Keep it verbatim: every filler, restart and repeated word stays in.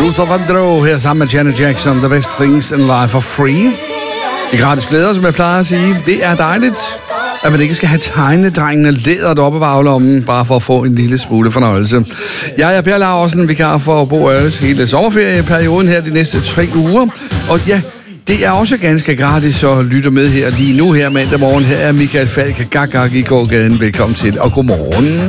Luther Vandross her sammen med Janet Jackson. The best things in life are free. Det er gratis glæder, som jeg plejer at sige. Det er dejligt, at man ikke skal have tegnedrengene lædret op af baglommen, bare for at få en lille smule fornøjelse. Jeg er Per Laursen, vikar for Bo Øres hele sommerferieperioden her de næste tre uger. Og ja, det er også ganske gratis at lytte med her lige nu her mandag morgen. Her er Michael Falk, Gag Gag i gågaden. Velkommen til, og godmorgen.